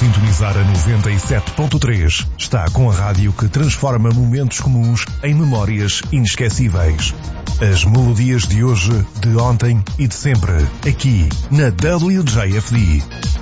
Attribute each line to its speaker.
Speaker 1: sintonizar a 97.3. Está com a rádio que transforma momentos comuns em memórias inesquecíveis. As melodias de hoje, de ontem e de sempre. Aqui, na WJFD.